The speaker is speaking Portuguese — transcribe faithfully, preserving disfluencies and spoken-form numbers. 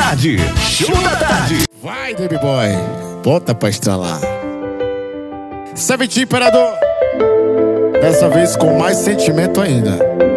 tarde. Show da tarde. Vai, Baby Boy. Bota pra estralar. Seventeen Imperador. Dessa vez com mais sentimento ainda.